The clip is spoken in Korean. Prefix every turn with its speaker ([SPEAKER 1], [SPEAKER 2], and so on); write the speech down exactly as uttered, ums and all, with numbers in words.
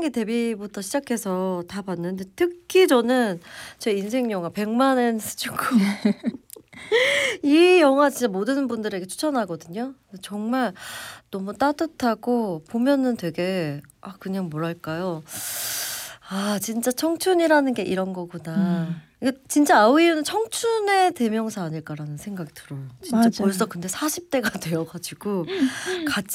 [SPEAKER 1] 초창기 데뷔부터 시작해서 다 봤는데 특히 저는 제 인생 영화 백만 엔스 주고 이 영화 진짜 모든 분들에게 추천하거든요. 정말 너무 따뜻하고 보면은 되게 아 그냥 뭐랄까요. 아 진짜 청춘이라는 게 이런 거구나.
[SPEAKER 2] 음.
[SPEAKER 1] 이거 진짜 아오이유는 청춘의 대명사 아닐까라는 생각이 들어요. 진짜
[SPEAKER 2] 맞아요.
[SPEAKER 1] 벌써 근데 사십 대가 되어가지고 같이